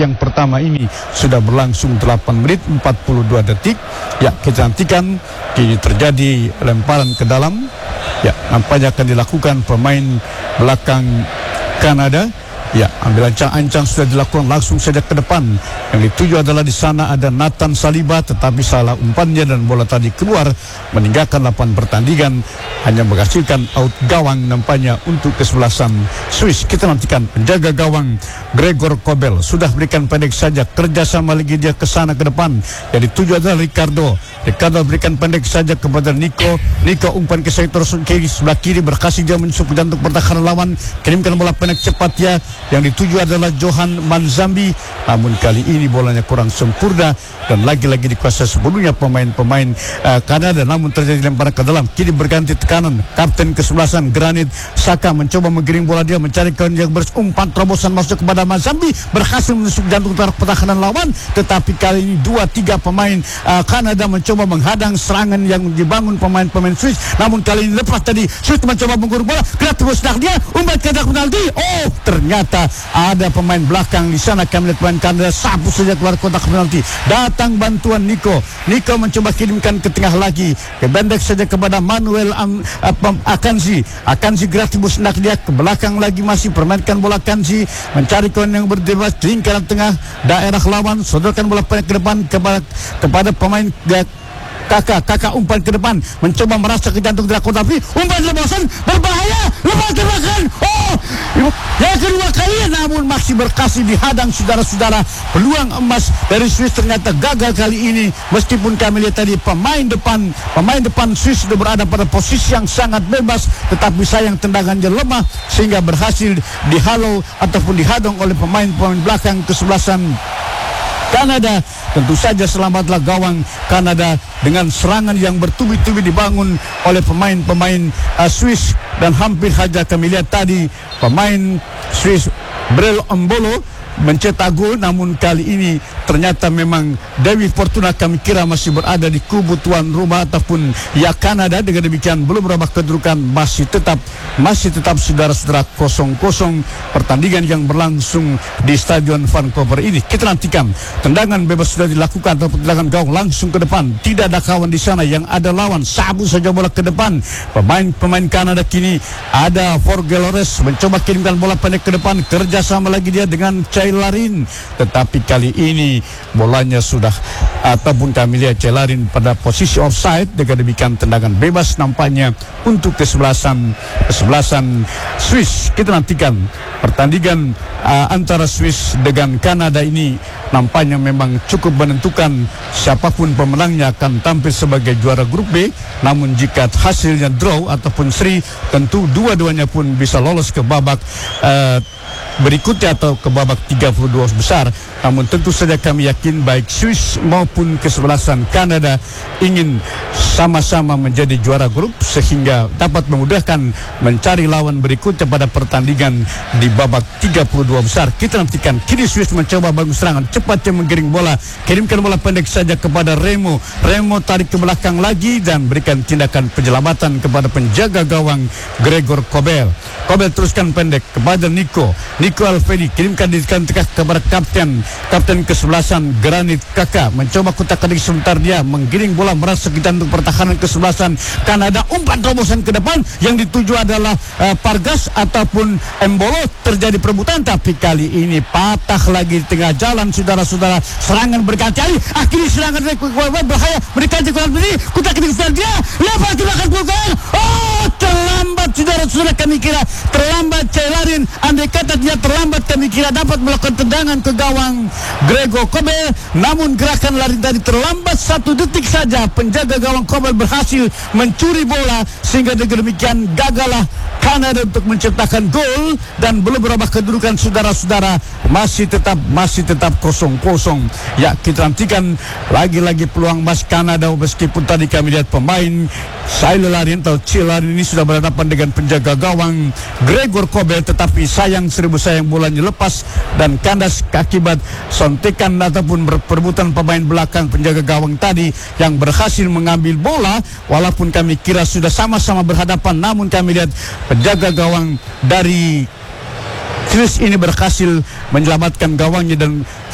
yang pertama ini sudah berlangsung 8 menit 42 detik. Ya, kita nantikan kini terjadi lemparan ke dalam. Ya, nampaknya akan dilakukan pemain belakang Kanada. Ya, ambil ancang-ancang sudah dilakukan langsung saja ke depan. Yang dituju adalah di sana ada Nathan Saliba, tetapi salah umpannya dan bola tadi keluar meninggalkan lapangan pertandingan, hanya menghasilkan out gawang nampaknya untuk kesebelasan Swiss. Kita nantikan penjaga gawang Gregor Kobel sudah berikan pendek saja, kerjasama lagi dia ke sana ke depan. Yang dituju adalah Ricardo berikan pendek saja kepada Nico umpan ke sektor kiri sebelah kiri, berhasil dia menusuk jantung pertahanan lawan, kirimkan bola pendek cepat ya. Yang dituju adalah Johan Manzambi, namun kali ini bolanya kurang sempurna dan lagi-lagi dikuasai sebelumnya pemain-pemain Kanada, namun terjadi lemparan ke dalam. Kini berganti tekanan, kapten kesebelasan Granit Xhaka mencoba menggiring bola, dia mencari kawan yang berumpan terobosan masuk kepada Manzambi, berhasil menusuk jantung pertahanan lawan, tetapi kali ini 2-3 pemain Kanada mencoba menghadang serangan yang dibangun pemain-pemain Swiss, namun kali ini lepas tadi Swiss mencoba menggurung bola, kreatif dia umpan ke dalam penalti. Oh, ternyata ada pemain belakang di sana. Kami lihat pemain Kanada sapu saja keluar kotak penalti. Datang bantuan Nico mencoba kirimkan ke tengah lagi, kebendek saja kepada Manuel Akanji gratis nak dia ke belakang lagi, masih permainkan bola. Akanji mencari kawan yang berdebas di lingkaran tengah daerah lawan, sodorkan bola pendek ke depan kepada pemain Kakak umpan ke depan, mencoba merasa ke jantung tidak kuat, tapi umpan lepasan berbahaya, lepas tembakan. Oh, yang kedua kali, namun masih berkasih dihadang saudara-saudara. Peluang emas dari Swiss ternyata gagal kali ini, meskipun kami lihat tadi pemain depan Swiss sudah berada pada posisi yang sangat bebas, tetapi sayang tendangannya lemah sehingga berhasil dihalau ataupun dihadang oleh pemain-pemain belakang kesebelasan Kanada. Tentu saja selamatlah gawang Kanada dengan serangan yang bertubi-tubi dibangun oleh pemain-pemain Swiss, dan hampir saja kami lihat tadi pemain Swiss Brel Embolo mencetak gol, namun kali ini ternyata memang Dewi Fortuna kami kira masih berada di kubu tuan rumah ataupun ya Kanada. Dengan demikian belum berubah kedudukan, masih tetap saudara-saudara 0-0 pertandingan yang berlangsung di Stadion Vancouver ini. Kita nantikan tendangan bebas sudah dilakukan ataupun tendangan gawang langsung ke depan, tidak ada kawan di sana, yang ada lawan, sabu saja bola ke depan. Pemain Kanada kini ada Forgelores mencoba kirimkan bola pendek ke depan, kerjasama lagi dia dengan Ceylarin, tetapi kali ini bolanya sudah ataupun kami lihat Ceylarin pada posisi offside. Dengan demikian tendangan bebas nampaknya untuk kesebelasan Swiss. Kita nantikan pertandingan antara Swiss dengan Kanada ini nampaknya memang cukup menentukan siapapun pemenangnya akan tampil sebagai juara grup B. Namun jika hasilnya draw ataupun seri, tentu dua-duanya pun bisa lolos ke babak berikutnya atau ke babak 32 besar. Namun tentu saja kami yakin baik Swiss maupun kesebelasan Kanada ingin sama-sama menjadi juara grup sehingga dapat memudahkan mencari lawan berikutnya pada pertandingan di babak 32 besar. Kita nantikan. Kini Swiss mencoba bangun serangan, cepatnya menggiring bola, kirimkan bola pendek saja kepada Remo tarik ke belakang lagi dan berikan tindakan penyelamatan kepada penjaga gawang Gregor Kobel teruskan pendek kepada Nico Alfedi, kirimkan di tengah kepada kapten kesebelasan Granit Xhaka, mencoba kutak-katik sebentar, dia menggiring bola merasa ke jantung pertahanan kesebelasan Kanada, umpan terobosan ke depan, yang dituju adalah Pargas ataupun Embolo. Terjadi perebutan, tapi kali ini patah lagi di tengah jalan saudara-saudara. Serangan berkali-kali, akhirnya serangan berbahaya, berkali-kali kutak-katik dia, lepas tembakan bukan. Oh, terlambat saudara-saudara, kami kira terlambat Ceylarin. Andai kata dia terlambat, kami kira dapat melakukan tendangan ke gawang Gregor Kobel, namun gerakan lari tadi terlambat 1 detik saja. Penjaga gawang Kobel berhasil mencuri bola sehingga dengan demikian gagallah Kanada untuk menciptakan gol dan belum berubah kedudukan saudara-saudara, masih tetap 0-0. Ya, kita nantikan lagi-lagi peluang emas Kanada, meskipun tadi kami lihat pemain Ceylarin ini sudah berhadapan dengan penjaga gawang Gregor Kobel, tetapi sayang bolanya lepas dan kandas akibat sontekan ataupun perebutan pemain belakang penjaga gawang tadi yang berhasil mengambil bola. Walaupun kami kira sudah sama-sama berhadapan, namun kami lihat penjaga gawang dari Swiss ini berhasil menyelamatkan gawangnya dan